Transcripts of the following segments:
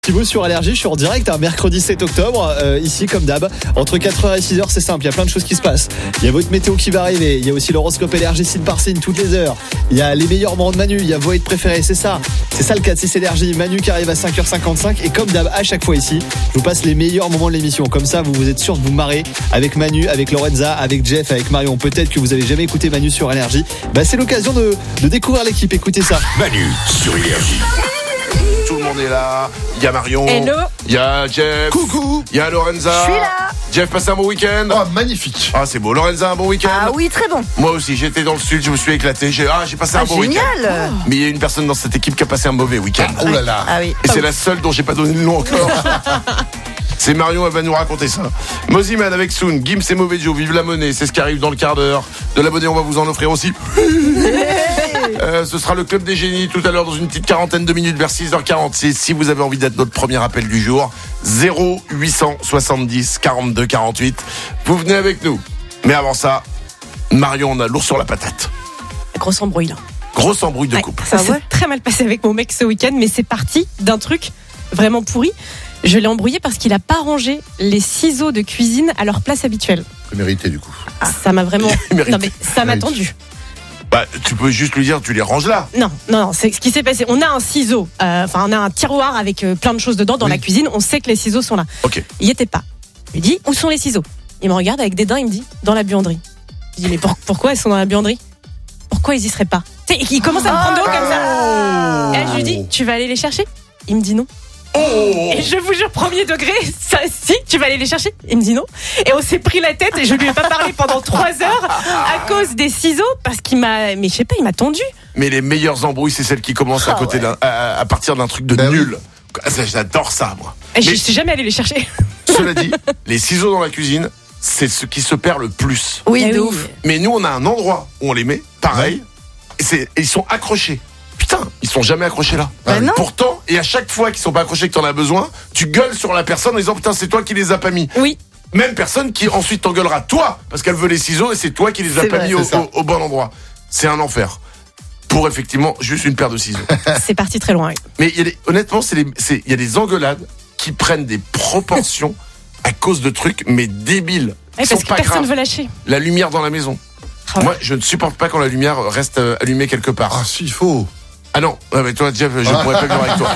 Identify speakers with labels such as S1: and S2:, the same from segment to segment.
S1: Thibaut sur Allergie, je suis en direct un mercredi 7 octobre, ici comme d'hab, entre 4h et 6h c'est simple, il y a plein de choses qui se passent. Il y a votre météo qui va arriver, il y a aussi l'horoscope Allergie signe par signe toutes les heures. Il y a les meilleurs moments de Manu, il y a vos hits préférés, c'est ça le 4-6 Allergie, Manu qui arrive à 5h55 et comme d'hab à chaque fois ici, je vous passe les meilleurs moments de l'émission. Comme ça vous êtes sûr de vous marrer avec Manu, avec Lorenza, avec Jeff, avec Marion. Peut-être que vous avez jamais écouté Manu sur Allergie, c'est l'occasion de découvrir l'équipe, écoutez ça.
S2: Manu sur Énergie.
S3: Tout le monde est là. Il y a Marion.
S4: Hello.
S3: Il y a Jeff.
S5: Coucou.
S3: Il y a Lorenza.
S4: Je suis là.
S3: Jeff, passe un bon week-end.
S5: Oh, magnifique.
S3: Ah, c'est beau. Lorenza, un bon week-end.
S4: Ah oui, très bon.
S3: Moi aussi, j'étais dans le sud, je me suis éclaté. J'ai passé un bon week-end.
S4: Génial.
S3: Mais il y a une personne dans cette équipe qui a passé un mauvais week-end.
S5: Oh là là.
S4: Ah oui.
S3: Et c'est la seule dont j'ai pas donné le nom encore. C'est Marion, elle va nous raconter ça. Moziman avec Soon, Gims et Mauvais Joe, vive la monnaie, c'est ce qui arrive dans le quart d'heure. De la monnaie, on va vous en offrir aussi. Ce sera le club des génies tout à l'heure dans une petite quarantaine de minutes vers 6h46. Si vous avez envie d'être notre premier appel du jour, 0870 42 48. Vous venez avec nous. Mais avant ça, Marion, on a lourd sur la patate.
S4: Grosse embrouille là.
S3: Grosse embrouille de couple.
S4: Ça s'est très mal passé avec mon mec ce week-end, mais c'est parti d'un truc vraiment pourri. Je l'ai embrouillé parce qu'il a pas rangé les ciseaux de cuisine à leur place habituelle.
S5: C'est mérité du coup.
S4: Ça m'a vraiment.
S3: Il mérite.
S4: Non mais ça m'a tendu.
S3: Tu peux juste lui dire, tu les ranges là.
S4: Non, c'est ce qui s'est passé. On a un ciseau, on a un tiroir avec plein de choses dedans dans la cuisine. On sait que les ciseaux sont là.
S3: Ok.
S4: Il y était pas. Je lui dis, où sont les ciseaux? Il me regarde avec dédain, il me dit, dans la buanderie. Je dis, mais pourquoi ils sont dans la buanderie? Pourquoi ils y seraient pas? Il commence à me prendre de haut comme ça. Et là, je lui dis, tu vas aller les chercher? Il me dit non. Et je vous jure, premier degré, ça, si, tu vas aller les chercher? Il me dit non. Et on s'est pris la tête et je lui ai pas parlé pendant 3 heures à cause des ciseaux parce qu'il m'a, mais je sais pas, il m'a tendu.
S3: Mais les meilleures embrouilles, c'est celles qui commencent à côté à partir d'un truc de nul. J'adore ça, moi.
S4: Et je suis jamais allé les chercher.
S3: Cela dit, les ciseaux dans la cuisine, c'est ce qui se perd le plus.
S4: Oui, de ouf.
S3: Mais nous, on a un endroit où on les met, pareil, et ils sont accrochés. Putain, ils sont jamais accrochés là.
S4: Non.
S3: Pourtant, et à chaque fois qu'ils sont pas accrochés, que t'en as besoin, tu gueules sur la personne en disant putain, c'est toi qui les as pas mis.
S4: Oui.
S3: Même personne qui ensuite t'engueulera toi, parce qu'elle veut les ciseaux et c'est toi qui les as pas mis au bon endroit. C'est un enfer. Pour effectivement juste une paire de ciseaux.
S4: C'est parti très loin. Oui.
S3: Mais honnêtement, il y a des engueulades qui prennent des proportions à cause de trucs, mais débiles.
S4: Parce que personne veut lâcher.
S3: La lumière dans la maison. Moi, je ne supporte pas quand la lumière reste allumée quelque part.
S5: Ah, si, il faut.
S3: Ah non, mais toi, Jeff, je pourrais pas vivre avec toi.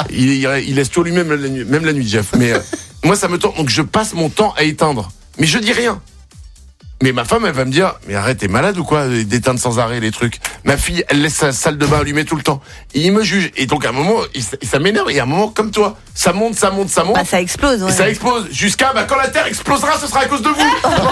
S3: Il laisse tout lui-même même la nuit, Jeff. Mais moi, ça me tente. Donc, je passe mon temps à éteindre. Mais je dis rien. Mais ma femme, elle va me dire, mais arrête, t'es malade ou quoi d'éteindre sans arrêt les trucs. Ma fille, elle laisse sa salle de bain allumée tout le temps. Et il me juge. Et donc, à un moment, ça m'énerve. Et à un moment, comme toi, ça monte.
S4: Ça explose, ouais.
S3: Et ça explose. Jusqu'à, quand la Terre explosera, ce sera à cause de vous.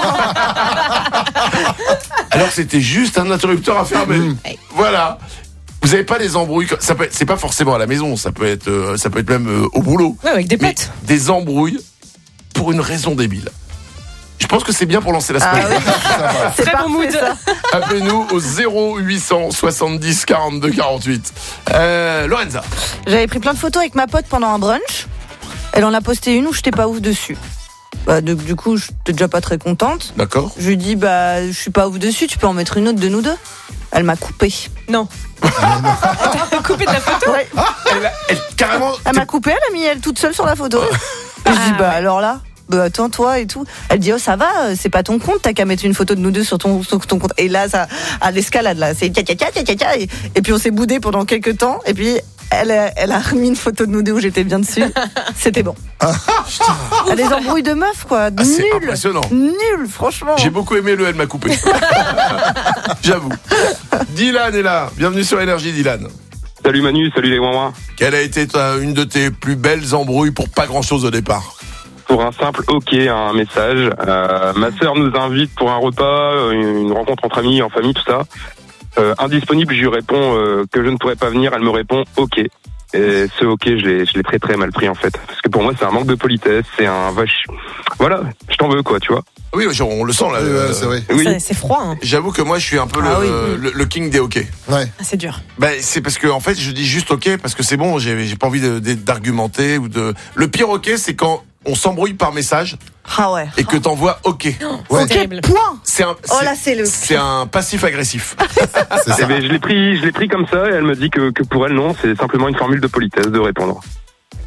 S3: Alors, c'était juste un interrupteur à fermer. Voilà. Vous avez pas des embrouilles, c'est pas forcément à la maison, ça peut être même au boulot.
S4: Ouais, avec des potes.
S3: Des embrouilles pour une raison débile. Je pense que c'est bien pour lancer la semaine.
S4: Oui. C'est très bon mood.
S3: Appelez-nous au 0870 42 48. Lorenza.
S6: J'avais pris plein de photos avec ma pote pendant un brunch. Elle en a posté une où j'étais pas ouf dessus. Du coup, j'étais déjà pas très contente.
S3: D'accord.
S6: Je lui dis, je suis pas ouf dessus, tu peux en mettre une autre de nous deux. Elle m'a coupé.
S4: Non. Elle t'a coupé de la photo?
S6: Ouais.
S3: Carrément.
S6: Elle m'a coupé, elle a mis elle toute seule sur la photo. Et je dis, alors là, attends, toi et tout. Elle dit, oh, ça va, c'est pas ton compte, t'as qu'à mettre une photo de nous deux sur ton compte. Et là, ça, à l'escalade, là, c'est caca. Et puis on s'est boudé pendant quelques temps, et puis elle a remis une photo de nous deux où j'étais bien dessus. C'était bon. Des embrouilles de meufs, quoi.
S3: C'est
S6: Nul.
S3: impressionnant.
S6: Nul, franchement.
S3: J'ai beaucoup aimé elle m'a coupé. J'avoue. Dylan est là. Bienvenue sur Énergie, Dylan.
S7: Salut Manu, salut les ouin-ouin.
S3: Quelle a été une de tes plus belles embrouilles pour pas grand-chose au départ?
S7: Pour un simple OK, un message. Ma sœur nous invite pour un repas, une rencontre entre amis, en famille, tout ça. Indisponible, je lui réponds que je ne pourrais pas venir. Elle me répond OK. Et ce OK, je l'ai très très mal pris en fait. Parce que pour moi, c'est un manque de politesse, c'est un vache. Voilà, je t'en veux quoi, tu vois.
S3: Oui, on le sent là.
S5: C'est vrai.
S3: Oui.
S4: C'est froid. Hein.
S3: J'avoue que moi, je suis un peu le king des OK.
S5: Ouais.
S4: C'est dur.
S3: C'est parce que en fait, je dis juste OK parce que c'est bon. J'ai pas envie d'argumenter ou de. Le pire OK, c'est quand on s'embrouille par message
S6: Ah ouais.
S3: et que t'envoies OK.
S4: C'est terrible.
S6: Point.
S3: C'est
S6: c'est
S3: un passif agressif.
S5: C'est ça.
S7: Je l'ai pris comme ça et elle me dit que pour elle non, c'est simplement une formule de politesse de répondre.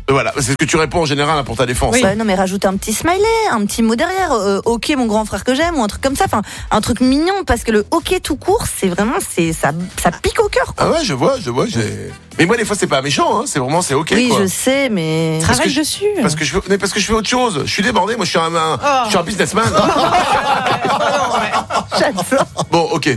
S3: Voilà, c'est ce que tu réponds en général pour ta défense.
S4: Oui.
S6: Bah, non, mais rajoute un petit smiley, un petit mot derrière. Ok, mon grand frère que j'aime, ou un truc comme ça. Enfin, un truc mignon, parce que le ok tout court, c'est vraiment, ça pique au cœur, quoi.
S3: Ah ouais, je vois. Mais moi, des fois, c'est pas méchant, hein. C'est vraiment, c'est ok.
S6: Oui,
S3: quoi.
S6: je sais, mais.
S4: Travaille dessus.
S3: Parce que je fais autre chose. Je suis débordé. Moi, je suis un businessman.
S6: J'adore.
S3: Bon, ok.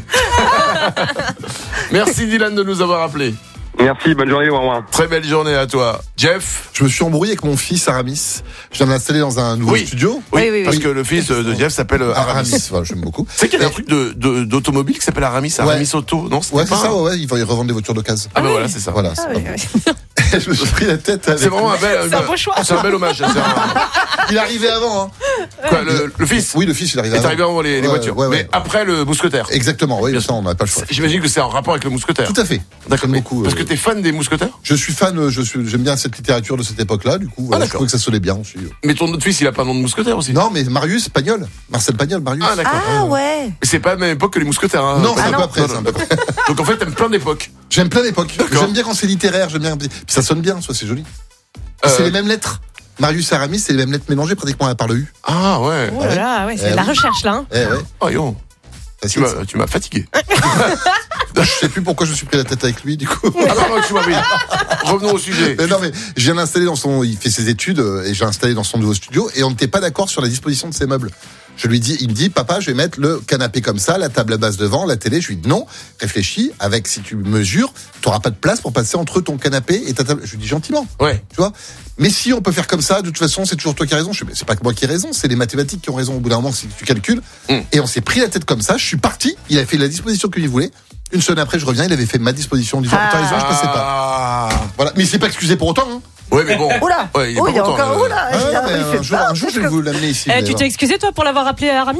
S3: Merci Dylan de nous avoir appelés.
S7: Merci, bonne journée, au revoir.
S3: Très belle journée à toi, Jeff.
S5: Je me suis embrouillé avec mon fils Aramis. Je viens de l'installer dans un nouveau studio.
S6: Oui.
S3: Parce que le fils de Jeff s'appelle Aramis.
S5: Voilà, j'aime beaucoup.
S3: C'est qu'il y a un truc d'automobile qui s'appelle Aramis Auto, non?
S5: Ouais, c'est ça, ouais, ils revendent des voitures d'occasion.
S3: Ah bah voilà, c'est ça.
S5: Voilà,
S4: Ah,
S5: c'est
S4: oui,
S5: pas
S4: oui.
S5: bon. Je me suis pris la tête avec
S3: C'est vraiment
S4: C'est un beau choix.
S3: C'est un bel hommage.
S5: Il est arrivé avant, hein.
S3: Quoi, le fils?
S5: Oui, le fils, il est arrivé
S3: est
S5: avant.
S3: arrivé avant les voitures.
S5: ouais.
S3: Mais après le mousquetaire.
S5: Exactement, oui, ça, on n'a pas le choix.
S3: J'imagine que c'est en rapport avec le mousquetaire.
S5: Tout à fait.
S3: D'accord.
S5: J'aime beaucoup.
S3: Parce que t'es fan des mousquetaires?
S5: Je suis fan, j'aime bien cette littérature de cette époque-là, du coup, voilà, je
S3: d'accord.
S5: trouvais que ça sonnait bien aussi.
S3: Mais ton autre fils, il a pas un nom de mousquetaire aussi?
S5: Non, mais Marius Pagnol, Marcel Pagnol, Marius.
S3: Ah, d'accord.
S6: Ah, ouais.
S3: C'est pas à la même époque que les mousquetaires, hein.
S5: Non, c'est un
S6: non.
S5: peu après, c'est un peu après.
S3: Donc en fait, t'aimes plein d'époques.
S5: J'aime plein d'époques.
S3: D'accord.
S5: J'aime bien quand c'est littéraire, j'aime bien. Puis ça sonne bien, soit c'est joli. C'est les mêmes lettres. Marius et Aramis, c'est les mêmes lettres mélangées pratiquement par le U.
S3: Ah ouais.
S4: Oh là là, ouais, c'est de la recherche là. Hein.
S5: Eh ouais.
S3: Oh yo.
S5: Facile,
S3: Tu m'as fatigué.
S5: Je sais plus pourquoi je me suis pris la tête avec lui, du coup.
S3: Ah pardon, excuse-moi, oui. Revenons au sujet.
S5: Mais non, mais je viens d'installer il fait ses études et j'ai installé dans son nouveau studio et on n'était pas d'accord sur la disposition de ses meubles. Il me dit, papa, je vais mettre le canapé comme ça, la table à base devant, la télé. Je lui dis non, réfléchis, si tu mesures, tu n'auras pas de place pour passer entre ton canapé et ta table. Je lui dis gentiment.
S3: Ouais.
S5: Tu vois? Mais si on peut faire comme ça, de toute façon, c'est toujours toi qui as raison. C'est pas que moi qui ai raison, c'est les mathématiques qui ont raison au bout d'un moment si tu calcules. Et on s'est pris la tête comme ça, je suis parti, il a fait la disposition qu'il voulait. Une semaine après, je reviens, il avait fait ma disposition en disant, t'as raison, je passais pas. Voilà. Mais il s'est pas excusé pour autant, hein.
S3: Ouais, mais bon.
S6: Oula.
S3: Ouais, il est
S6: Oh,
S3: pas
S6: il est
S3: content,
S6: encore. Oula.
S5: Ah,
S6: il a-
S5: mais
S6: il fait peur.
S5: un jour, je vais vous l'amener ici. vous allez
S4: Tu
S5: voir.
S4: t'es excusé toi pour l'avoir appelé Aramis?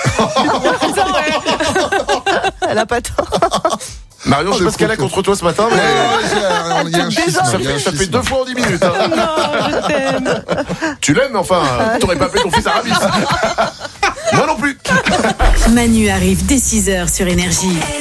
S6: Elle a pas tort.
S3: Marion, je sais
S5: le
S3: pas ce qu'elle a
S5: coup.
S3: contre toi ce matin,
S5: Ouais,
S3: mais
S5: il y a un schisme,
S3: ça
S5: il y a un
S3: fait
S5: schisme.
S3: 2 fois en 10 minutes. Hein.
S4: Non, je t'aime.
S3: Tu l'aimes, enfin. T'aurais pas appelé ton fils Aramis. Moi non plus.
S2: Manu arrive dès 6h sur Énergie.